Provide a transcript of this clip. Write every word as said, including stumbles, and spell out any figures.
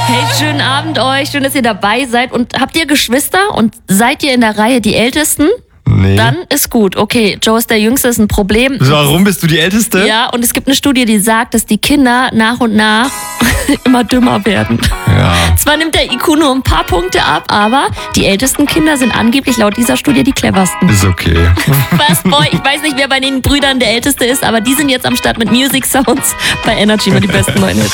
Hey, schönen Abend euch. Schön, dass ihr dabei seid. Und habt ihr Geschwister und seid ihr in der Reihe die Ältesten? Nee. Dann ist gut. Okay, Joe ist der Jüngste, ist ein Problem. Warum bist du die Älteste? Ja, und es gibt eine Studie, die sagt, dass die Kinder nach und nach immer dümmer werden. Ja. Zwar nimmt der I Q nur ein paar Punkte ab, aber die ältesten Kinder sind angeblich laut dieser Studie die cleversten. Ist okay. Was, boy, ich weiß nicht, wer bei den Brüdern der Älteste ist, aber die sind jetzt am Start mit Music Sounds bei Energy mit die besten neuen Hits.